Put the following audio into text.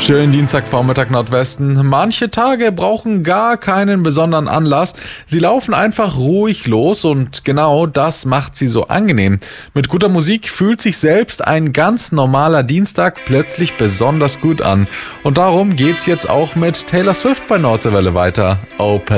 Schönen Dienstagvormittag Nordwesten. Manche Tage brauchen gar keinen besonderen Anlass. Sie laufen einfach ruhig los und genau das macht sie so angenehm. Mit guter Musik fühlt sich selbst ein ganz normaler Dienstag plötzlich besonders gut an. Und darum geht's jetzt auch mit Taylor Swift bei Nordseewelle weiter. Open